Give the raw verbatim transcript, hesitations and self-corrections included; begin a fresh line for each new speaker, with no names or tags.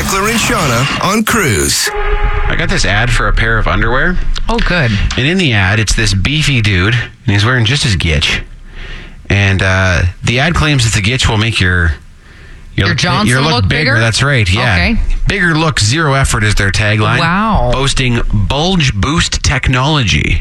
Beckler and Shauna on Cruise.
I got this ad for a pair of underwear.
Oh, good.
And in the ad, it's this beefy dude, and he's wearing just his gitch. And uh, the ad claims that the gitch will make your your,
Your Johnson
your look,
look bigger?
That's right, yeah.
Okay.
Bigger look, zero effort is their tagline.
Wow.
Boasting bulge boost technology.